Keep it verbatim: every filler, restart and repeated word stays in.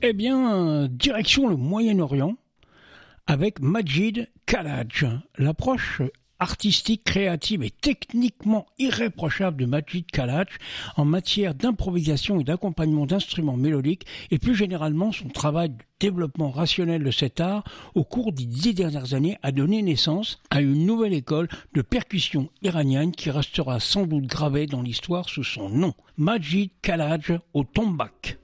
Eh bien, direction le Moyen-Orient avec Majid Khalaj. L'approche artistique, créative et techniquement irréprochable de Majid Khalaj en matière d'improvisation et d'accompagnement d'instruments mélodiques et plus généralement son travail de développement rationnel de cet art au cours des dix dernières années a donné naissance à une nouvelle école de percussion iranienne qui restera sans doute gravée dans l'histoire sous son nom, Majid Khalaj au tombak.